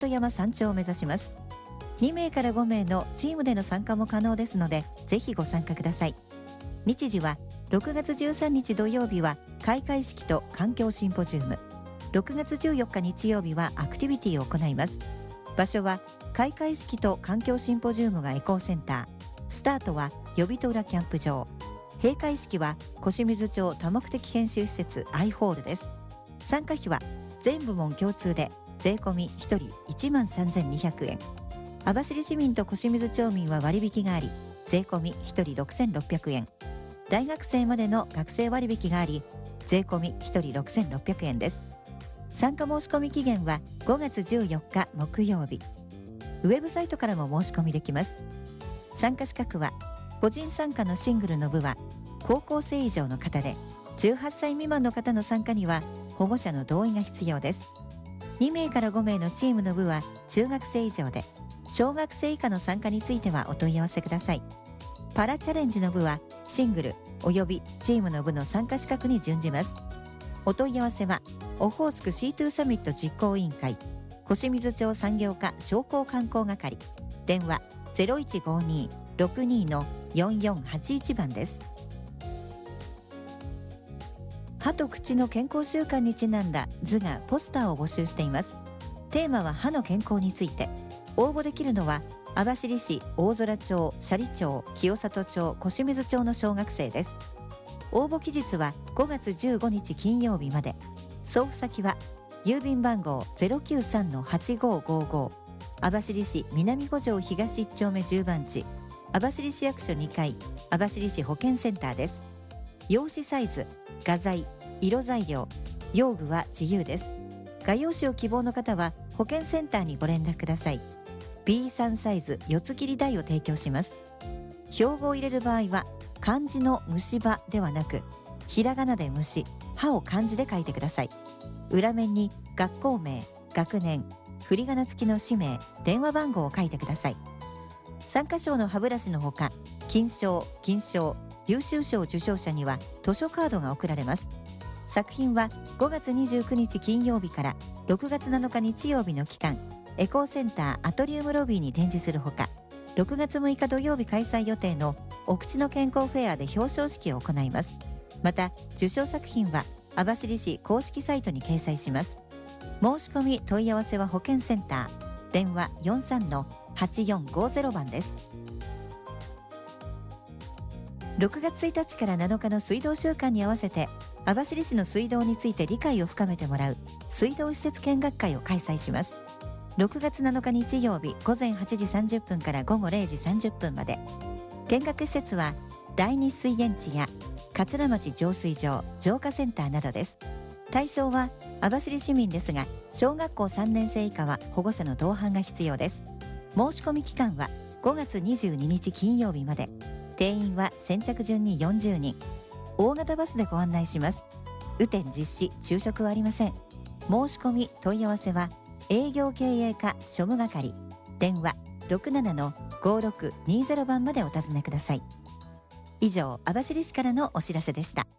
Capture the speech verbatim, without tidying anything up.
ト山山頂を目指します。にめいからごめいのチームでの参加も可能ですので、ぜひご参加ください。日時はろくがつじゅうさんにち土曜日は開会式と環境シンポジウム、ろくがつじゅうよっか日曜日はアクティビティを行います。場所は開会式と環境シンポジウムがエコーセンター、スタートは予備戸浦キャンプ場、閉会式は小清水町多目的研修施設 アイホールです。参加費は全部門共通で税込みひとりいちまんさんぜんにひゃくえん、網走市民と小清水町民は割引があり税込みひとりろくせんろっぴゃくえん、大学生までの学生割引があり税込みひとりろくせんろっぴゃくえんです。参加申し込み期限はごがつじゅうよっか木曜日。ウェブサイトからも申し込みできます。参加資格は個人参加のシングルの部は高校生以上の方で、じゅうはっさい未満の方の参加には保護者の同意が必要です。にめいからごめいのチームの部は中学生以上で、小学生以下の参加についてはお問い合わせください。パラチャレンジの部はシングルおよびチームの部の参加資格に準じます。お問い合わせはオホーツク シーツー サミット実行委員会小清水町産業課商工観光係、電話 ゼロいちごに ろくに よんよんはちいち 番です。歯と口の健康習慣にちなんだ図画ポスターを募集しています。テーマは歯の健康について。応募できるのは網走市、大空町、斜里町、清里町、小清水町の小学生です。応募期日はごがつじゅうごにち金曜日まで。送付先は郵便番号 ゼロきゅうさんのはちごごご、 網走市南五条東いっちょうめじゅうばんち、網走市役所にかい、網走市保健センターです。用紙サイズ、画材、色材料、用具は自由です。画用紙を希望の方は保健センターにご連絡ください。 ビーさん サイズ四つ切り台を提供します。標語を入れる場合は漢字の虫歯ではなく、ひらがなで虫、歯を漢字で書いてください。裏面に学校名、学年、振り仮名付きの氏名、電話番号を書いてください。参加賞の歯ブラシのほか、金賞、銀賞、優秀賞受賞者には図書カードが贈られます。作品はごがつにじゅうくにち金曜日からろくがつなのか日曜日の期間、エコーセンターアトリウムロビーに展示するほか、ろくがつむいか土曜日開催予定のお口の健康フェアで表彰式を行います。また受賞作品は網走市公式サイトに掲載します。申し込み問い合わせは保健センター、電話 よんさんのはちよんごゼロ 番です。ろくがつついたちからなのかの水道週間に合わせて網走市の水道について理解を深めてもらう水道施設見学会を開催します。ろくがつなのか日曜日ごぜんはちじさんじゅっぷんからごごれいじさんじゅっぷんまで。見学施設は第二水源地や桂町浄水場、浄化センターなどです。対象は網走市民ですが、小学校さんねんせい以下は保護者の同伴が必要です。申し込み期間はごがつにじゅうににち金曜日まで。定員は先着順によんじゅうにん。大型バスでご案内します。雨天実施、昼食はありません。申し込み問い合わせは営業経営課庶務係、電話 ろくななのごろくにゼロ 番までお尋ねください。以上、網走市からのお知らせでした。